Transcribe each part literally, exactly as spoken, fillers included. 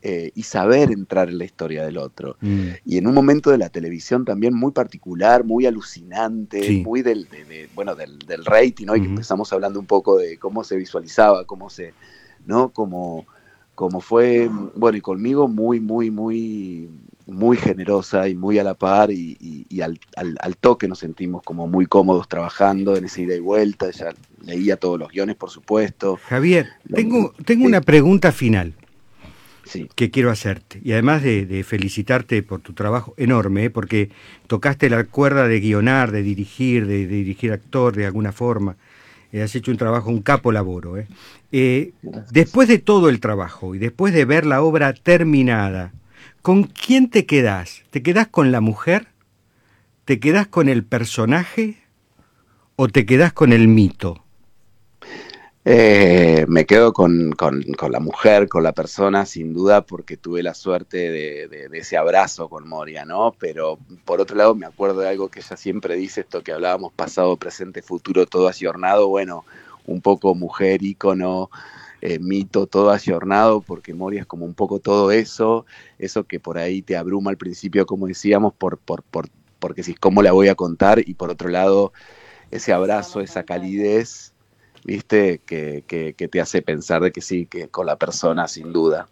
eh, y saber entrar en la historia del otro. Mm. Y en un momento de la televisión también muy particular, muy alucinante, sí. muy del, de, de, bueno, del, del rating, ¿no? Uh-huh. Y que empezamos hablando un poco de cómo se visualizaba, cómo se, ¿no? Como, como fue, bueno, y conmigo muy, muy, muy, muy generosa y muy a la par, y, y, y al, al, al toque nos sentimos como muy cómodos trabajando en esa ida y vuelta. Ella leía todos los guiones, por supuesto. Javier, Lo, tengo, tengo sí. una pregunta final. Sí. Que quiero hacerte, y además de, de felicitarte por tu trabajo enorme, ¿eh? Porque tocaste la cuerda de guionar, de dirigir, de, de dirigir actor de alguna forma, eh, has hecho un trabajo, un capo laboro. ¿eh? Eh, después de todo el trabajo y después de ver la obra terminada, ¿con quién te quedás? ¿Te quedás con la mujer? ¿Te quedás con el personaje? ¿O te quedás con el mito? Eh, me quedo con, con, con la mujer, con la persona, sin duda, porque tuve la suerte de, de, de ese abrazo con Moria, ¿no? Pero por otro lado me acuerdo de algo que ella siempre dice, esto que hablábamos, pasado, presente, futuro, todo ayornado. Bueno, un poco mujer, ícono, eh, mito, todo ayornado, porque Moria es como un poco todo eso, eso que por ahí te abruma al principio, como decíamos, por, por, por, porque si cómo la voy a contar, y por otro lado, ese abrazo, esa calidez, viste, que, que, que te hace pensar de que sí, que con la persona, sin duda.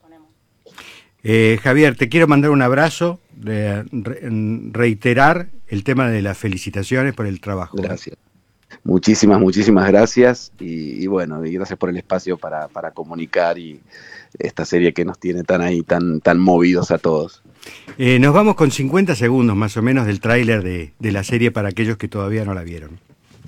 Eh, Javier, te quiero mandar un abrazo, de re, reiterar el tema de las felicitaciones por el trabajo. Gracias. Muchísimas, muchísimas gracias, y, y bueno, y gracias por el espacio para, para comunicar, y esta serie que nos tiene tan ahí, tan, tan movidos a todos. Eh, nos vamos con cincuenta segundos más o menos del tráiler de, de la serie para aquellos que todavía no la vieron.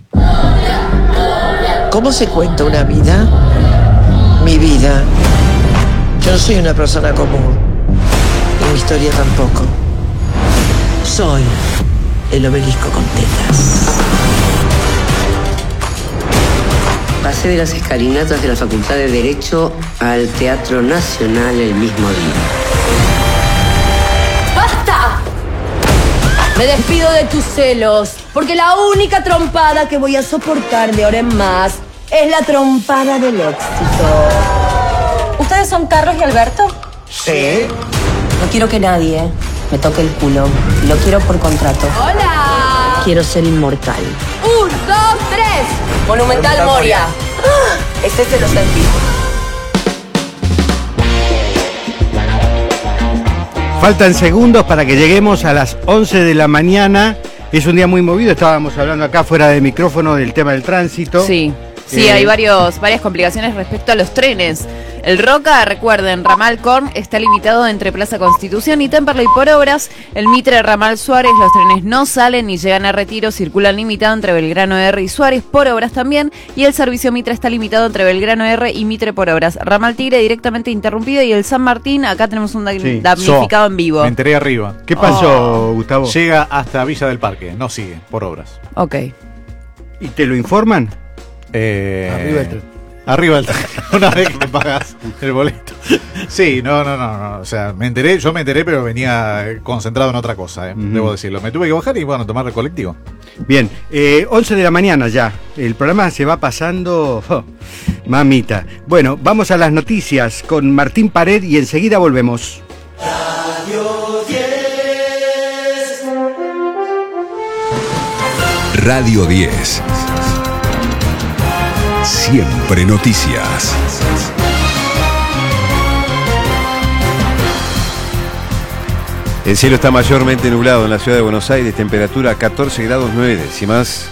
¿Cómo se cuenta una vida? Mi vida. Yo no soy una persona común. Y mi historia tampoco. Soy el obelisco con tetas. Pasé de las escalinatas de la Facultad de Derecho al Teatro Nacional el mismo día. ¡Basta! Me despido de tus celos, porque la única trompada que voy a soportar de ahora en más es la trompada del éxito. ¿Ustedes son Carlos y Alberto? Sí. No quiero que nadie me toque el culo. Lo quiero por contrato. ¡Hola! Quiero ser inmortal. ¡Un, dos, tres! Monumental Moria. ¡Ah! Ese se lo sentí. Faltan segundos para que lleguemos a las once de la mañana. Es un día muy movido, estábamos hablando acá fuera de micrófono del tema del tránsito. Sí, sí, eh, hay varios, varias complicaciones respecto a los trenes. El Roca, recuerden, ramal Korn está limitado entre Plaza Constitución y Temperley por obras. El Mitre ramal Suárez, los trenes no salen ni llegan a Retiro, circulan limitado entre Belgrano R y Suárez por obras también. Y el servicio Mitre está limitado entre Belgrano R y Mitre por obras. Ramal Tigre directamente interrumpido, y el San Martín, acá tenemos un sí. damnificado so, en vivo. Me enteré arriba. ¿Qué pasó, oh. Gustavo? Llega hasta Villa del Parque, no sigue, por obras. Ok. ¿Y te lo informan? Eh... Arriba el tren. Arriba del tren, una vez que te pagas el boleto. Sí, no, no, no, no, o sea, me enteré, yo me enteré, pero venía concentrado en otra cosa, eh, mm. debo decirlo. Me tuve que bajar y, bueno, tomar el colectivo. Bien, eh, once de la mañana ya, el programa se va pasando, oh, mamita. Bueno, vamos a las noticias con Martín Pared y enseguida volvemos. Radio diez. Radio diez. Siempre noticias. El cielo está mayormente nublado en la ciudad de Buenos Aires, temperatura catorce grados nueve décimas.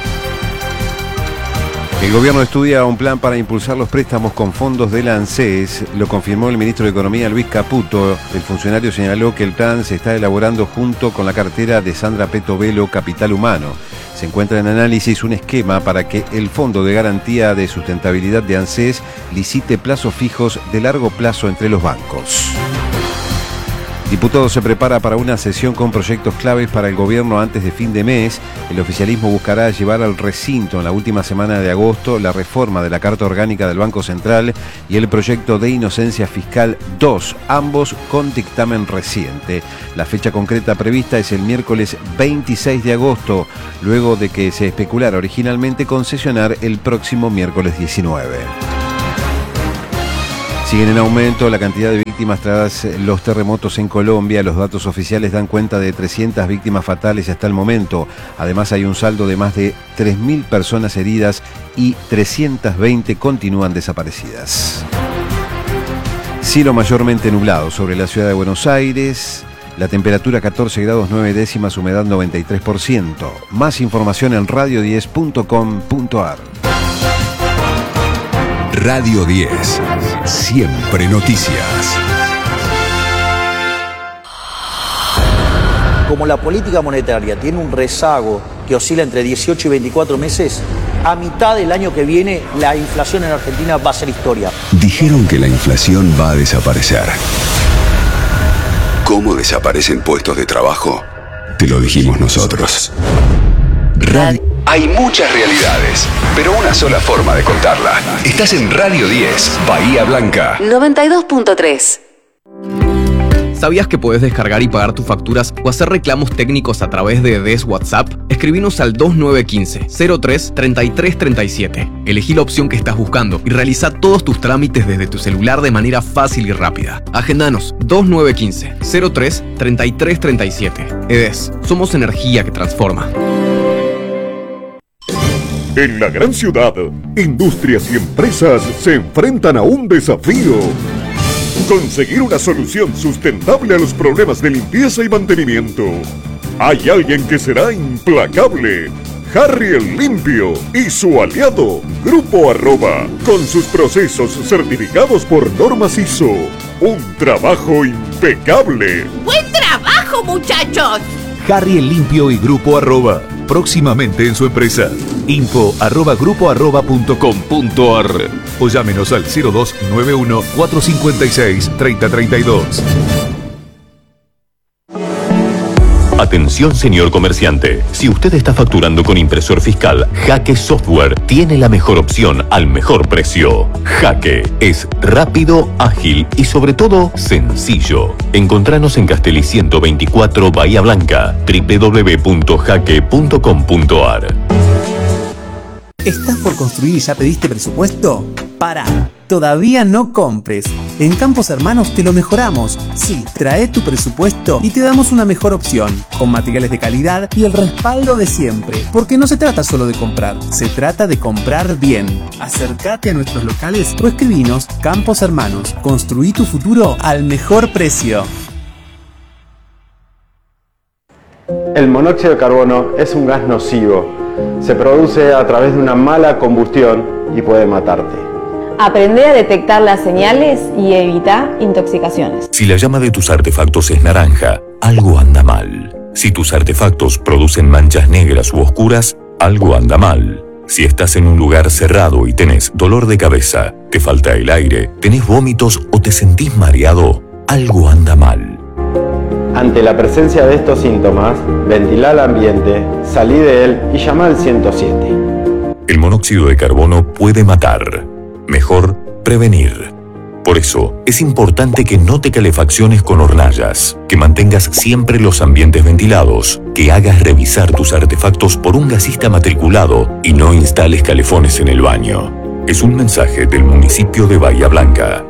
El gobierno estudia un plan para impulsar los préstamos con fondos de la ANSES, lo confirmó el ministro de Economía Luis Caputo. El funcionario señaló que el plan se está elaborando junto con la cartera de Sandra Petovelo Capital Humano. Se encuentra en análisis un esquema para que el Fondo de Garantía de Sustentabilidad de ANSES licite plazos fijos de largo plazo entre los bancos. Diputado se prepara para una sesión con proyectos claves para el gobierno antes de fin de mes. El oficialismo buscará llevar al recinto en la última semana de agosto la reforma de la Carta Orgánica del Banco Central y el proyecto de inocencia fiscal dos, ambos con dictamen reciente. La fecha concreta prevista es el miércoles veintiséis de agosto, luego de que se especulara originalmente con sesionar el próximo miércoles diecinueve. Siguen en aumento la cantidad de víctimas tras los terremotos en Colombia. Los datos oficiales dan cuenta de trescientas víctimas fatales hasta el momento. Además hay un saldo de más de tres mil personas heridas y trescientas veinte continúan desaparecidas. Cielo mayormente nublado sobre la ciudad de Buenos Aires. La temperatura catorce grados nueve décimas, humedad noventa y tres por ciento. Más información en radio diez punto com punto ar. Radio diez, siempre noticias. Como la política monetaria tiene un rezago que oscila entre dieciocho y veinticuatro meses, a mitad del año que viene la inflación en Argentina va a ser historia. Dijeron que la inflación va a desaparecer. ¿Cómo desaparecen puestos de trabajo? Te lo dijimos nosotros. Radio. Hay muchas realidades, pero una sola forma de contarla. Estás en Radio diez, Bahía Blanca. noventa y dos punto tres. ¿Sabías que puedes descargar y pagar tus facturas o hacer reclamos técnicos a través de D E S WhatsApp? Escribinos al dos nueve uno cinco, cero tres, treinta y tres treinta y siete. Elegí la opción que estás buscando y realiza todos tus trámites desde tu celular de manera fácil y rápida. Agendanos dos nueve uno cinco, cero tres, treinta y tres treinta y siete. E D E S, somos energía que transforma. En la gran ciudad, industrias y empresas se enfrentan a un desafío. Conseguir una solución sustentable a los problemas de limpieza y mantenimiento. Hay alguien que será implacable. Harry el Limpio y su aliado, Grupo Arroba, con sus procesos certificados por normas I S O. Un trabajo impecable. ¡Buen trabajo, muchachos! Harry el Limpio y Grupo Arroba, próximamente en su empresa. Info arroba grupo arroba punto com punto ar o llámenos al cero dos nueve uno, cuatro cinco seis, tres cero tres dos. Atención, señor comerciante. Si usted está facturando con impresor fiscal, Jaque Software tiene la mejor opción al mejor precio. Jaque es rápido, ágil y sobre todo sencillo. Encontranos en Castelli ciento veinticuatro, Bahía Blanca, doble u doble u doble u punto jaque punto com punto ar. ¿Estás por construir y ya pediste presupuesto? Pará, todavía no compres. En Campos Hermanos te lo mejoramos. Sí, trae tu presupuesto y te damos una mejor opción, con materiales de calidad y el respaldo de siempre. Porque no se trata solo de comprar, se trata de comprar bien. Acércate a nuestros locales o escribinos. Campos Hermanos, construí tu futuro al mejor precio. El monóxido de carbono es un gas nocivo. Se produce a través de una mala combustión y puede matarte. Aprende a detectar las señales y evita intoxicaciones. Si la llama de tus artefactos es naranja, algo anda mal. Si tus artefactos producen manchas negras u oscuras, algo anda mal. Si estás en un lugar cerrado y tenés dolor de cabeza, te falta el aire, tenés vómitos o te sentís mareado, algo anda mal. Ante la presencia de estos síntomas, ventila el ambiente, salí de él y llama al ciento siete. El monóxido de carbono puede matar. Mejor prevenir. Por eso, es importante que no te calefacciones con hornallas, que mantengas siempre los ambientes ventilados, que hagas revisar tus artefactos por un gasista matriculado y no instales calefones en el baño. Es un mensaje del municipio de Bahía Blanca.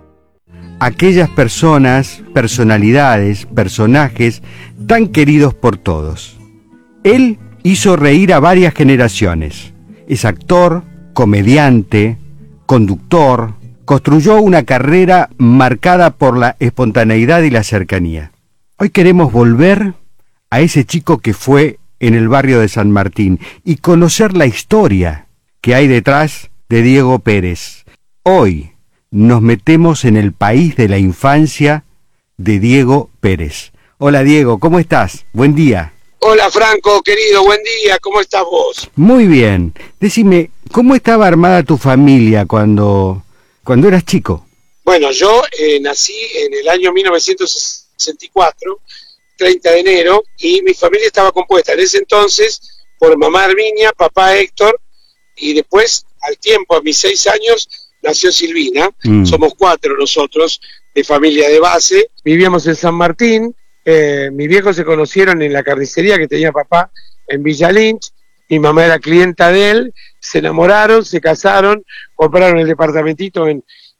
Aquellas personas, personalidades, personajes tan queridos por todos. Él hizo reír a varias generaciones. Es actor, comediante, conductor, construyó una carrera marcada por la espontaneidad y la cercanía. Hoy queremos volver a ese chico que fue en el barrio de San Martín y conocer la historia que hay detrás de Diego Pérez. Hoy nos metemos en el país de la infancia de Diego Pérez. Hola Diego, ¿cómo estás? Buen día. Hola Franco, querido, buen día, ¿cómo estás vos? Muy bien. Decime, ¿cómo estaba armada tu familia cuando, cuando eras chico? Bueno, yo eh, nací en el año mil novecientos sesenta y cuatro, treinta de enero, y mi familia estaba compuesta en ese entonces por mamá Herminia, papá Héctor, y después, al tiempo, a mis seis años, nació Silvina. Mm. Somos cuatro nosotros, de familia de base. Vivíamos en San Martín. Eh, mis viejos se conocieron en la carnicería que tenía papá en Villa Lynch. Mi mamá era clienta de él. Se enamoraron, se casaron, compraron el departamentito en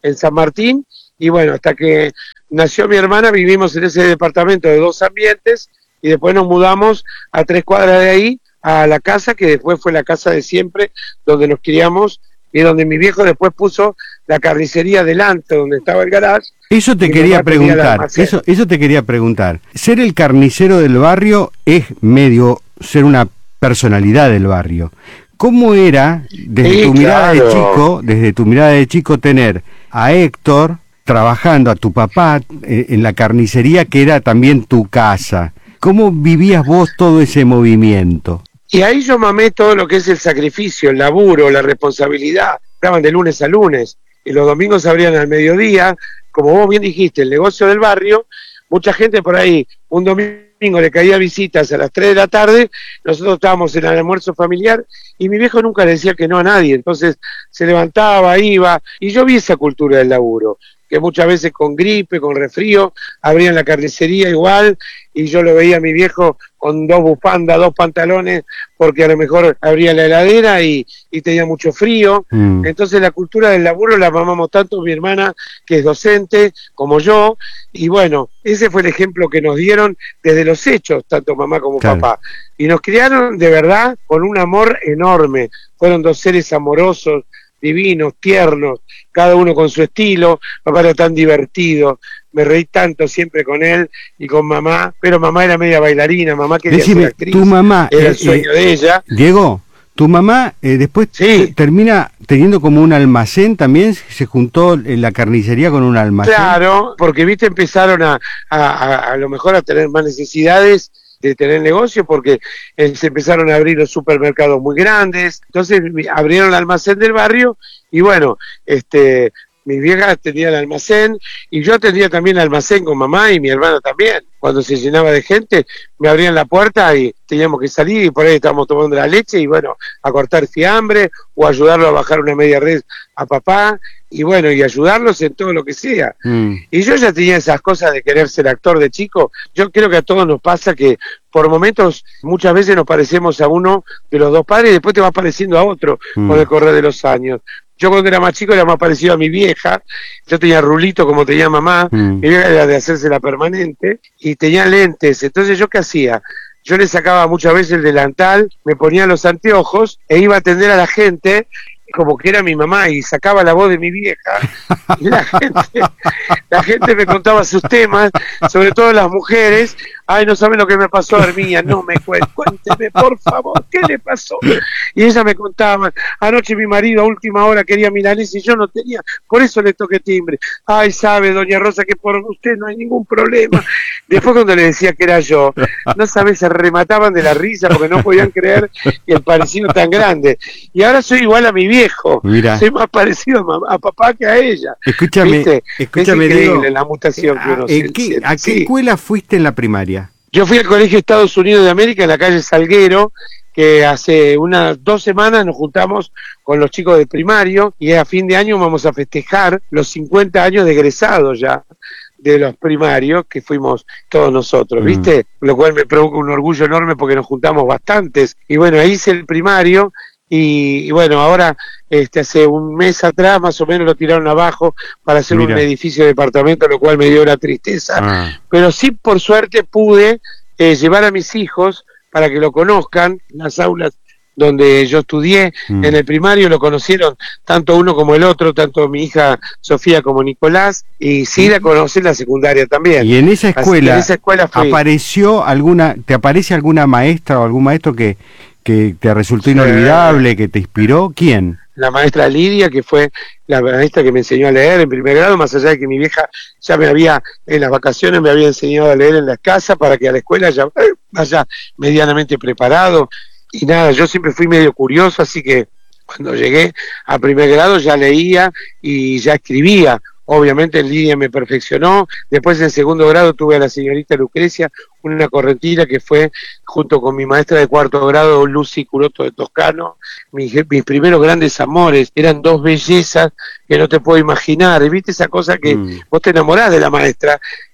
en San Martín, y bueno, hasta que nació mi hermana vivimos en ese departamento de dos ambientes, y después nos mudamos a tres cuadras de ahí, a la casa, que después fue la casa de siempre, donde nos criamos, y donde mi viejo después puso la carnicería delante, donde estaba el garage. Eso te quería preguntar, eso, eso te quería preguntar. Ser el carnicero del barrio es medio ser una personalidad del barrio. ¿Cómo era, desde sí, tu mirada claro. de chico, desde tu mirada de chico, tener a Héctor trabajando, a tu papá, eh, en la carnicería que era también tu casa? ¿Cómo vivías vos todo ese movimiento? Y ahí yo mamé todo lo que es el sacrificio, el laburo, la responsabilidad. Estaban de lunes a lunes, y los domingos abrían al mediodía. Como vos bien dijiste, el negocio del barrio, mucha gente por ahí, un domingo le caía visitas a las tres de la tarde, nosotros estábamos en el almuerzo familiar, y mi viejo nunca le decía que no a nadie, entonces se levantaba, iba, y yo vi esa cultura del laburo, que muchas veces con gripe, con resfrío, abrían la carnicería igual, y yo lo veía a mi viejo con dos bufandas, dos pantalones, porque a lo mejor abría la heladera y, y tenía mucho frío. Mm. Entonces la cultura del laburo la mamamos tanto mi hermana, que es docente, como yo, y bueno, ese fue el ejemplo que nos dieron desde los hechos, tanto mamá como claro. papá. Y nos criaron de verdad con un amor enorme, fueron dos seres amorosos, divinos, tiernos, cada uno con su estilo. Papá era tan divertido, me reí tanto siempre con él y con mamá, pero mamá era media bailarina, mamá quería Decime, ser actriz, tu mamá, era eh, el sueño eh, de ella. Diego, tu mamá eh, después sí. termina teniendo como un almacén también, se juntó en la carnicería con un almacén. Claro, porque viste empezaron a, a, a, a lo mejor a tener más necesidades de tener negocio, porque eh, se empezaron a abrir los supermercados muy grandes, entonces abrieron el almacén del barrio, y bueno, este mis viejas tenían el almacén, y yo tenía también el almacén con mamá y mi hermana también. Cuando se llenaba de gente, me abrían la puerta y teníamos que salir, y por ahí estábamos tomando la leche, y bueno, a cortar fiambre, o ayudarlo a bajar una media red a papá, y bueno, y ayudarlos en todo lo que sea. Mm. Y yo ya tenía esas cosas de querer ser actor de chico. Yo creo que a todos nos pasa que por momentos, muchas veces nos parecemos a uno de los dos padres, y después te vas pareciendo a otro mm. con el correr de los años. Yo cuando era más chico era más parecido a mi vieja, yo tenía rulito como tenía mamá, mm. mi vieja era de hacerse la permanente, y tenía lentes. Entonces yo, ¿qué hacía? Yo le sacaba muchas veces el delantal, me ponía los anteojos e iba a atender a la gente como que era mi mamá, y sacaba la voz de mi vieja, y la gente, la gente me contaba sus temas, sobre todo las mujeres. Ay, no saben lo que me pasó a Herminia, no me cuente, cuénteme por favor, ¿qué le pasó? Y ella me contaba, anoche mi marido a última hora quería milanesa y yo no tenía, por eso le toqué timbre. Ay, sabe, doña Rosa, que por usted no hay ningún problema. Después cuando le decía que era yo, no sabes, se remataban de la risa porque no podían creer que el parecido tan grande. Y ahora soy igual a mi viejo, Mira. soy más parecido a, mamá, a papá que a ella. Escúchame, ¿viste? escúchame, es increíble Diego, la mutación que uno ¿a, ¿en qué, ¿A qué sí. escuela fuiste en la primaria? Yo fui al Colegio Estados Unidos de América en la calle Salguero, que hace unas dos semanas nos juntamos con los chicos del primario, y a fin de año vamos a festejar los cincuenta años de egresados ya de los primarios, que fuimos todos nosotros, ¿viste? Mm. Lo cual me provoca un orgullo enorme porque nos juntamos bastantes. Y bueno, ahí hice el primario, y, y bueno, ahora este hace un mes atrás más o menos lo tiraron abajo para hacer Mira. un edificio de departamento, lo cual me dio una tristeza. Ah. Pero sí, por suerte, pude eh, llevar a mis hijos para que lo conozcan, las aulas donde yo estudié, mm. en el primario lo conocieron tanto uno como el otro, tanto mi hija Sofía como Nicolás, y sí la conocí en la secundaria también. Y en esa escuela, en esa escuela fui. apareció alguna, ¿te aparece alguna maestra o algún maestro que, que te resultó inolvidable, sí. que te inspiró? ¿Quién? La maestra Lidia, que fue la maestra que me enseñó a leer en primer grado, más allá de que mi vieja ya me había, en las vacaciones me había enseñado a leer en la casa para que a la escuela ya vaya medianamente preparado. Y nada, yo siempre fui medio curioso, así que cuando llegué a primer grado ya leía y ya escribía. Obviamente Lidia me perfeccionó. Después en segundo grado tuve a la señorita Lucrecia, una correntina que fue junto con mi maestra de cuarto grado, Lucy Curoto de Toscano. Mis, mis primeros grandes amores eran dos bellezas que no te puedo imaginar. ¿Viste esa cosa que mm. vos te enamorás de la maestra?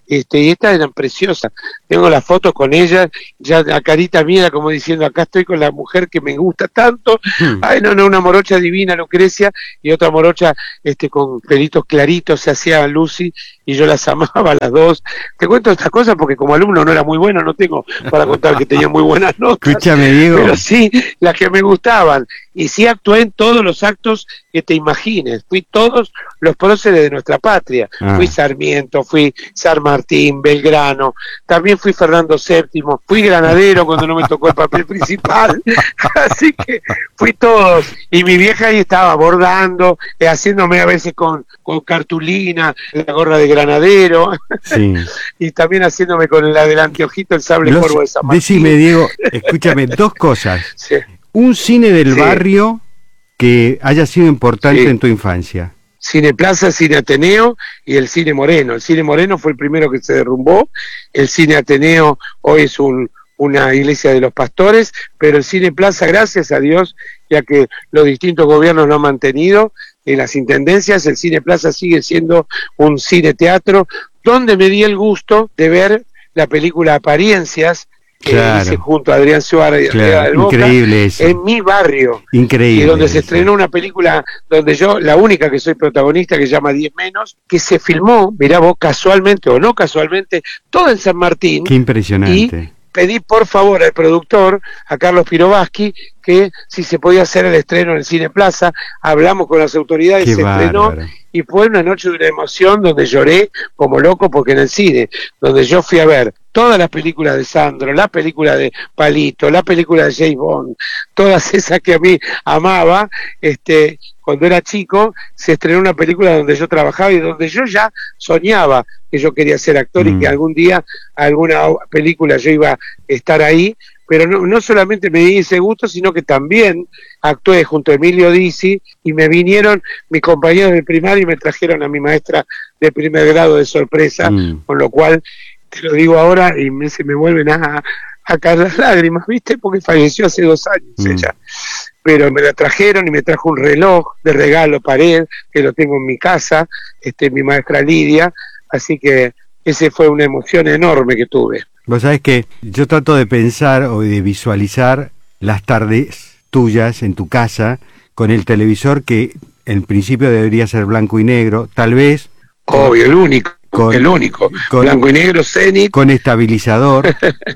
este, y estas eran preciosas. Tengo las fotos con ellas, ya a carita mía, como diciendo, acá estoy con la mujer que me gusta tanto. Hmm. Ay, no, no, una morocha divina, Lucrecia, y otra morocha este, con pelitos claritos, se hacía Lucy, y yo las amaba las dos. Te cuento estas cosas porque como alumno no era muy bueno, no tengo para contar que tenía muy buenas notas. Escúchame, Diego. Pero sí, las que me gustaban. Y sí actué en todos los actos que te imagines. Fui todos los próceres de nuestra patria. Ah. Fui Sarmiento, fui San Martín, Belgrano, también fui Fernando séptimo, fui Granadero cuando no me tocó el papel principal. Así que fui todos. Y mi vieja ahí estaba bordando, eh, haciéndome a veces con, con cartulina, la gorra de Granadero. Sí. Y también haciéndome con la del anteojito el sable los, corvo de San Martín. Decime, Diego, escúchame, dos cosas. Sí. Un cine del sí. barrio que haya sido importante sí. en tu infancia. Cine Plaza, Cine Ateneo y el Cine Moreno. El Cine Moreno fue el primero que se derrumbó, el Cine Ateneo hoy es un, una iglesia de los pastores, pero el Cine Plaza, gracias a Dios, ya que los distintos gobiernos lo han mantenido, en las intendencias, el Cine Plaza sigue siendo un cine teatro, donde me di el gusto de ver la película Apariencias, que claro. hice junto a Adrián Suárez claro. Boca, increíble eso. En mi barrio, increíble, y donde eso. se estrenó una película donde yo, la única que soy protagonista, que se llama diez menos, que se filmó, mirá vos, casualmente o no casualmente, todo en San Martín. Qué impresionante. Y pedí por favor al productor, a Carlos Pirovaski, que si se podía hacer el estreno en el Cine Plaza. Hablamos con las autoridades, Qué se bárbaro. estrenó, y fue una noche de una emoción donde lloré como loco, porque en el cine, donde yo fui a ver todas las películas de Sandro, la película de Palito, la película de James Bond, todas esas que a mí amaba, este, cuando era chico, se estrenó una película donde yo trabajaba y donde yo ya soñaba que yo quería ser actor mm. y que algún día, alguna película yo iba a estar ahí, pero no, no solamente me di ese gusto, sino que también actué junto a Emilio Dizzi y me vinieron mis compañeros del primario y me trajeron a mi maestra de primer grado de sorpresa, mm. con lo cual te lo digo ahora y me, se me vuelven a, a caer las lágrimas, ¿viste? Porque falleció hace dos años mm. ella. Pero me la trajeron y me trajo un reloj de regalo pared, que lo tengo en mi casa, este, mi maestra Lidia, así que esa fue una emoción enorme que tuve. Vos sabés que yo trato de pensar o de visualizar las tardes tuyas en tu casa con el televisor que en principio debería ser blanco y negro, tal vez... Obvio, el único, con, el único, con, blanco y negro, Zenit. Con estabilizador.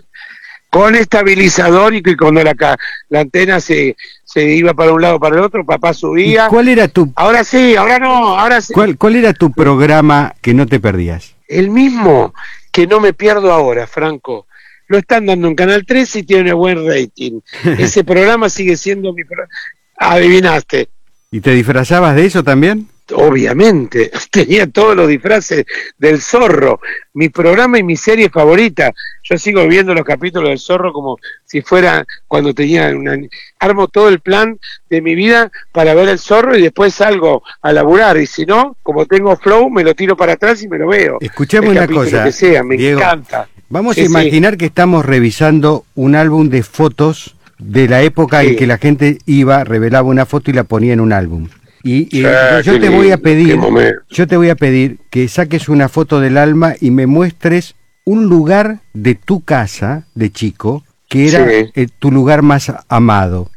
Con estabilizador y que cuando la, la antena se, se iba para un lado o para el otro, papá subía. ¿Y cuál era tu... Ahora sí, ahora no, ahora sí. ¿Cuál, cuál era tu programa que no te perdías? El mismo que no me pierdo ahora, Franco. Lo están dando en Canal trece y tiene buen rating. Ese programa sigue siendo mi programa. Adivinaste. ¿Y te disfrazabas de eso también? Obviamente, tenía todos los disfraces del Zorro, mi programa y mi serie favorita. Yo sigo viendo los capítulos del Zorro como si fuera cuando tenía una... Armo todo el plan de mi vida para ver el Zorro y después salgo a laburar, y si no, como tengo flow, me lo tiro para atrás y me lo veo. Escuchame una cosa, que sea, me Diego, encanta. Vamos sí, a imaginar sí. que estamos revisando un álbum de fotos de la época sí. en que la gente iba, revelaba una foto y la ponía en un álbum. Y, y ah, yo te voy a pedir, yo te voy a pedir que saques una foto del alma y me muestres un lugar de tu casa de chico que era sí. eh, tu lugar más amado.